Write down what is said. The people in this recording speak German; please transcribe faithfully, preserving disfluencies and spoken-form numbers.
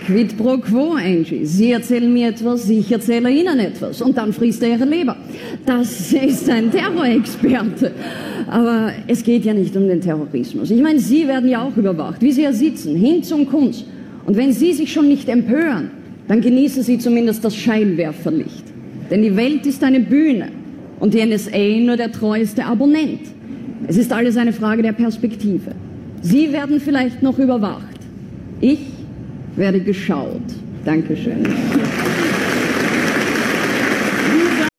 Quid pro quo, Angie. Sie erzählen mir etwas, ich erzähle Ihnen etwas. Und dann frisst er Ihre Leber. Das ist ein Terrorexperte. Aber es geht ja nicht um den Terrorismus. Ich meine, Sie werden ja auch überwacht, wie Sie ja sitzen, Hinz und Kunz. Und wenn Sie sich schon nicht empören, dann genießen Sie zumindest das Scheinwerferlicht. Denn die Welt ist eine Bühne und die N S A nur der treueste Abonnent. Es ist alles eine Frage der Perspektive. Sie werden vielleicht noch überwacht. Ich werde geschaut. Dankeschön.